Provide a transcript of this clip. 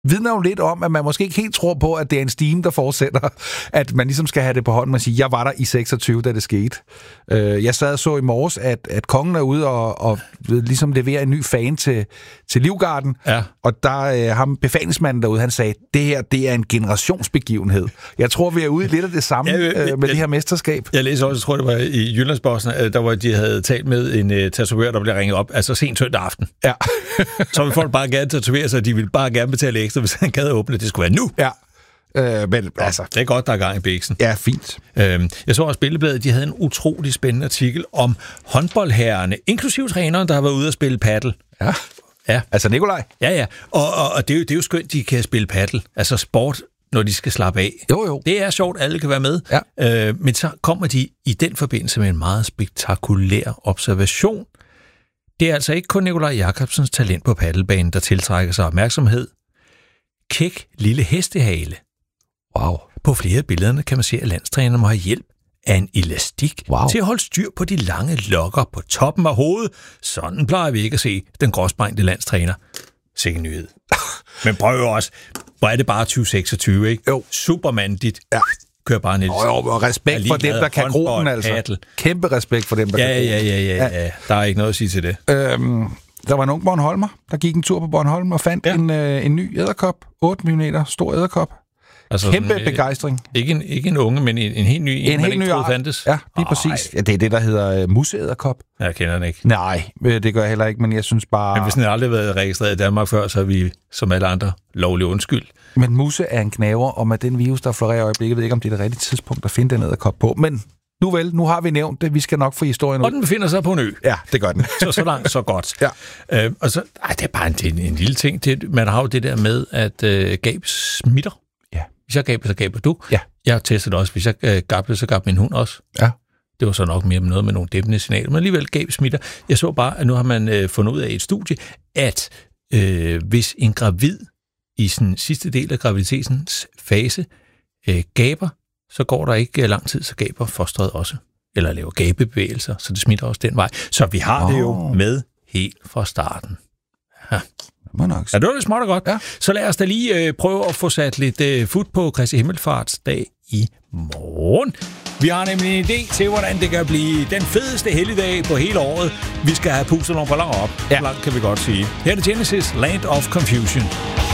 vidner jo lidt om, at man måske ikke helt tror på, at det er en steam, der fortsætter, at man ligesom skal have det på hånden og sige, jeg var der i 26, da det skete. Jeg sad og så i morges, at kongen er ude og ligesom leverer en ny fan til Livgarden, og der ham befalingsmanden derude, han sagde, det her, det er en generationsbegivenhed. Jeg tror, vi er ude i lidt af det samme med det her mesterskab. Jeg læser også, jeg tror, det var i Jyllandsposten, der hvor de havde talt med en tatovør, der blev ringet op, altså sent søndag aften. Ja. Så vil folk bare gerne tatovere sig, de vil bare gerne betale ekstra, hvis han gad åbne. Det skulle være nu. Ja. Men altså... Det er godt, der er gang i biksen. Ja, fint. Jeg så også Billedbladet, de havde en utrolig spændende artikel om håndboldherrerne, inklusive træneren, der har været ude at spille paddle. Ja. Altså Nikolaj? Ja. Og det er jo skønt, de kan spille paddle. Altså sport, når de skal slappe af. Jo. Det er sjovt, alle kan være med. Ja. Men så kommer de i den forbindelse med en meget spektakulær observation. Det er altså ikke kun Nikolaj Jakobsens talent på paddelbanen, der tiltrækker sig opmærksomhed. Kæk lille hestehale. Wow. På flere af billederne kan man se, at landstræneren må have hjælp af en elastik til at holde styr på de lange lokker på toppen af hovedet. Sådan plejer vi ikke at se den gråsprængte landstræner. Sikke nyhed. Men prøv også. Hvor er det bare 2026, ikke? Jo. Supermandigt. Ja. Kører bare en og respekt for dem, der kan gro den, altså. Paddle. Kæmpe respekt for dem, der kan gro den. Ja. Der er ikke noget at sige til det. Der var en ung Bornholmer, der gik en tur på Bornholm og fandt en ny edderkop. 8 mm stor edderkop. Altså kæmpe begejstring. Ikke en unge, men en helt ny. En helt ny art. Fandtes. Ja, lige præcis. Ja, det er det, der hedder museedderkop. Jeg kender den ikke. Nej, det gør jeg heller ikke, men jeg synes bare... Men hvis den aldrig har været registreret i Danmark før, så er vi, som alle andre, lovlig undskyld. Men musse er en knaver, og med den virus, der florerer i øjeblikket, jeg ved ikke, om det er det rigtige tidspunkt at finde den edderkop på. Men nu har vi nævnt det. Vi skal nok få historien ud. Og den befinder sig på en ø. Ja, det gør den. så langt, så godt. Ja. Og så, det er bare en lille ting. Man har jo det der med, at gab smitter. Ja. Hvis jeg gaber, så gaber du. Ja. Jeg har testet det også. Hvis jeg gabte, så gab min hund også. Ja. Det var så nok mere med noget med nogle dæmpende signaler. Men alligevel gab smitter. Jeg så bare, at nu har man fundet ud af i et studie, at hvis en gravid i sin sidste del af graviditetens fase gaber, så går der ikke lang tid, så gaber fosteret også. Eller laver gabebevægelser, så det smitter også den vej. Så vi har det jo med helt fra starten. Ja. Ja, det var lidt småt og godt. Ja. Så lad os da lige prøve at få sat lidt fut på Kristi Himmelfartsdag i morgen. Vi har nemlig en idé til, hvordan det kan blive den fedeste helligdag på hele året. Vi skal have pustet nogle balloner op. Så langt kan vi godt sige. Her er det Genesis, Land of Confusion.